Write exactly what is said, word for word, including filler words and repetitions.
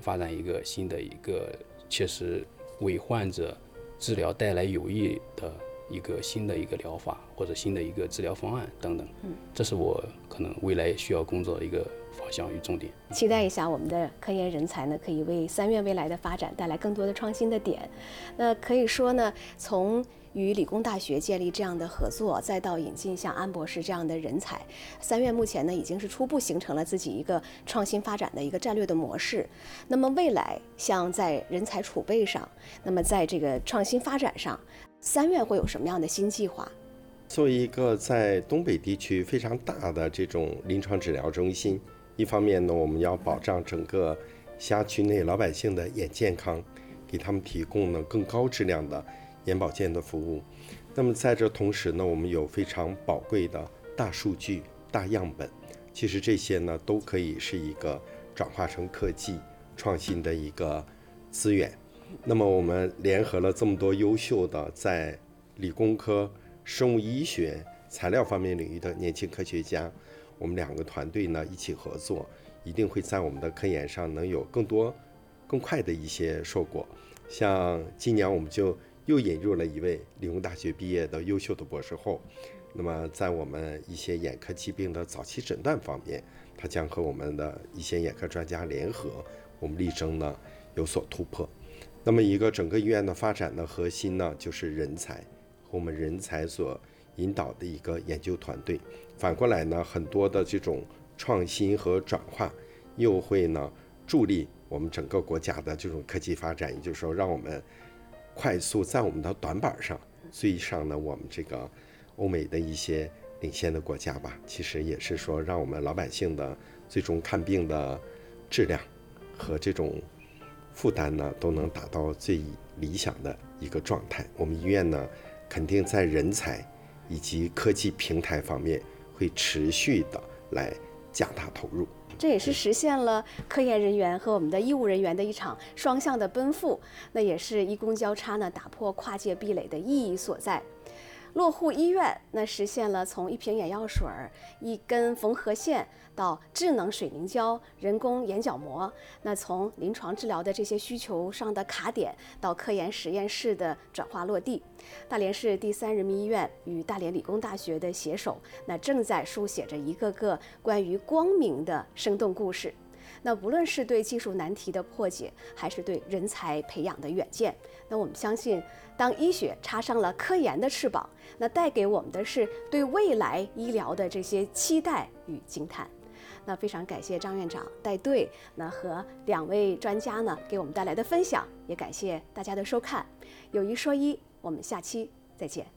发展一个新的一个切实为患者治疗带来有益的一个新的一个疗法或者新的一个治疗方案等等，嗯，这是我可能未来需要工作的一个方向与重点。 期待一下我们的科研人才呢，可以为三院未来的发展带来更多的创新的点。那可以说呢，从与理工大学建立这样的合作，再到引进像安博士这样的人才，三院目前呢已经是初步形成了自己一个创新发展的一个战略的模式。那么未来像在人才储备上，那么在这个创新发展上，三院会有什么样的新计划？ 作为一个在东北地区非常大的这种临床治疗中心，一方面呢，我们要保障整个辖区内老百姓的眼健康，给他们提供呢更高质量的眼保健的服务。那么在这同时呢，我们有非常宝贵的大数据、大样本，其实这些呢都可以是一个转化成科技创新的一个资源。那么我们联合了这么多优秀的在理工科、生物医学、材料方面领域的年轻科学家，我们两个团队呢一起合作，一定会在我们的科研上能有更多更快的一些硕果。像今年我们就又引入了一位理工大学毕业的优秀的博士后，那么在我们一些眼科疾病的早期诊断方面，他将和我们的一些眼科专家联合，我们力争呢有所突破。那么一个整个医院的发展的核心呢，就是人才和我们人才所引导的一个研究团队。反过来呢，很多的这种创新和转化又会呢助力我们整个国家的这种科技发展，也就是说让我们快速在我们的短板上追上呢我们这个欧美的一些领先的国家吧。其实也是说让我们老百姓的最终看病的质量和这种负担呢都能达到最理想的一个状态。我们医院呢肯定在人才以及科技平台方面会持续的来加大投入， 这也是实现了科研人员和我们的医务人员的一场双向的奔赴，那也是医工交叉呢打破跨界壁垒的意义所在。落户医院，那实现了从一瓶眼药水、一根缝合线到智能水凝胶、人工眼角膜，那从临床治疗的这些需求上的卡点到科研实验室的转化落地。大连市第三人民医院与大连理工大学的携手，那正在书写着一个个关于光明的生动故事。那无论是对技术难题的破解，还是对人才培养的远见，那我们相信，当医学插上了科研的翅膀，那带给我们的是对未来医疗的这些期待与惊叹。那非常感谢张院长带队，那和两位专家呢给我们带来的分享，也感谢大家的收看。有医说医，我们下期再见。